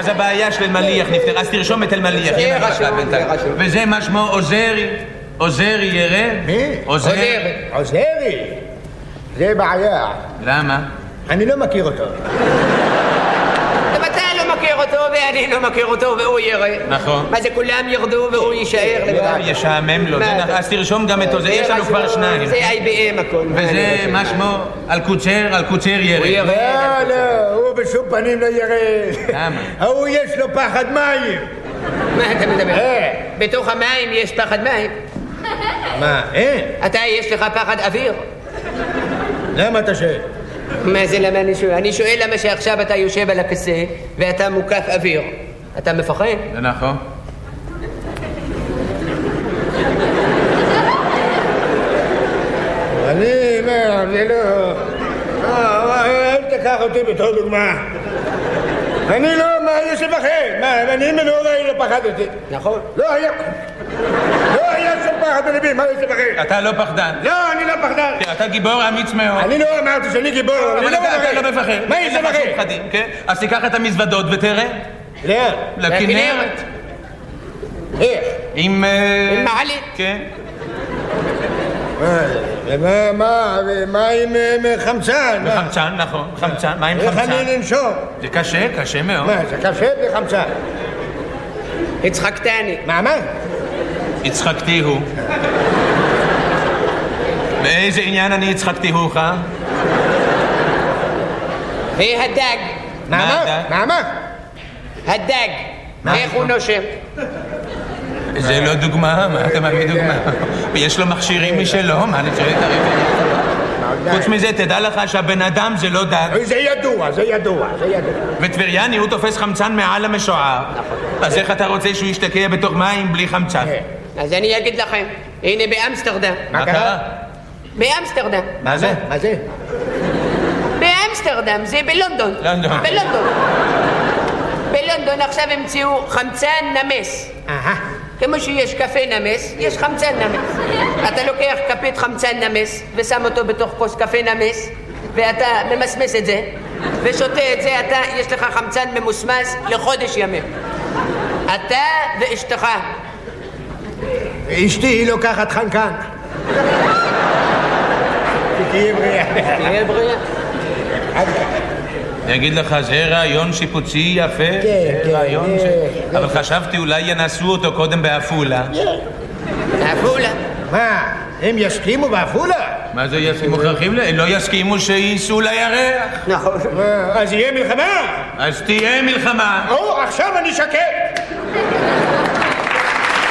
אז הבעיה של אלמליח נפתר, אז תרשום את אלמליח. זה רשום. וזה מה שמו עוזרי? עוזרי ירד? מי? עוזרי? זה בעיה. למה? אני לא מכיר אותו. גם אתה לא מכיר אותו ואני לא מכיר אותו והוא ירד. נכון. מה זה כולם ירדו והוא יישאר לבד? ישעמם לו, אז תרשום גם את זה, יש לנו כבר שניים. זה IBM הכל. וזה מה שמו על קוצר ירד. לא, הוא בשום פנים לא ירד. למה? הוא יש לו פחד מים. מה אתה מדבר? בתוך המים יש פחד מים. מה, אין? אתה יש לך פחד אוויר. למה אתה שואל? מה זה למה אני שואל? אני שואל למה שעכשיו אתה יושב על הכיסא ואתה מוקף אוויר. אתה מפחד? זה נכון. אני אומר, זה לא... אל תקח אותי בתור דוגמה. אני לא, מה יש לפחד? מה, אני מנורי לא פחדתי. נכון. לא היה שום פחד בלבי, מה יש לפחד? אתה לא פחדן. לא, אני לא פחדן. אתה גיבור אמיץ מאוד. אני לא אמרתי שאני גיבור, אבל אתה לא מפחד. מה יש לפחד? אז תיקח את המזוודות ותראה. לאן? לכנרת. איך? עם מעלית. כן. מה עם חמצן? חמצן, נכון. חמצן, מה עם חמצן? איך אני לנשום? זה קשה מאוד. מה, זה קשה בלי חמצן? הצחקתני. מה? הצחקתי הוא. באיזה עניין אני הצחקתי הוך? והדג. מה? הדג. איך הוא נושם? זה לא דוגמה, מה אתה מביא דוגמה? יש לו מכשירים משלו, מה אני שואל את הרב? חוץ מזה, תדע לך שהבן אדם זה לא דג. זה ידוע. וטבריאני הוא תופס חמצן מעל המשוער. אז איך אתה רוצה שהוא ישתקע בתוך מים בלי חמצן? אז אני אגיד לכם, הנה באמסטרדם. מה קרה? באמסטרדם. מה זה? באמסטרדם, זה בלונדון. בלונדון עכשיו המציאו חמצן נמס. כמו שיש קפה נמס, יש חמצן נמס. אתה לוקח כפית חמצן נמס ושם אותו בתוך כוס קפה נמס ואתה ממסמס את זה ושותה את זה, יש לך חמצן ממוסמס לחודש ימים. אתה ואשתך. אשתי היא לוקחת חנקן. תהיה בריאה. אני אגיד לך, זה רעיון שיפוצי יפה. כן. אבל חשבתי אולי ינסו אותו קודם באפולה. באפולה? מה, הם יסכימו באפולה? מה זה יסכימו? לא יסכימו שייסעו לירח. נכון. אז יהיה מלחמה? אז תהיה מלחמה. עכשיו אני שקט.